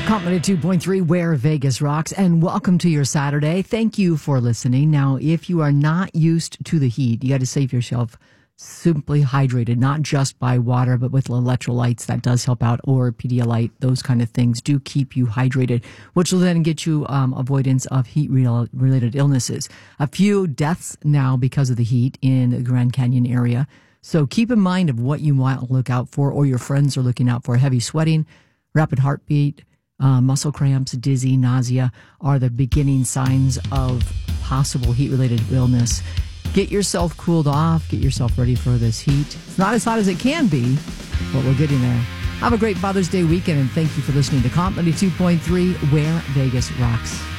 Comp 2.3, where Vegas rocks, and welcome to your Saturday. Thank you for listening. Now, if you are not used to the heat, you got to save yourself simply hydrated, not just by water, but with electrolytes. That does help out, or Pedialyte. Those kind of things do keep you hydrated, which will then get you avoidance of heat-related illnesses. A few deaths now because of the heat in the Grand Canyon area. So keep in mind of what you want to look out for, or your friends are looking out for. Heavy sweating, rapid heartbeat, muscle cramps, dizzy, nausea are the beginning signs of possible heat-related illness. Get yourself cooled off. Get yourself ready for this heat. It's not as hot as it can be, but we're getting there. Have a great Father's Day weekend, and thank you for listening to Comp 2.3, where Vegas rocks.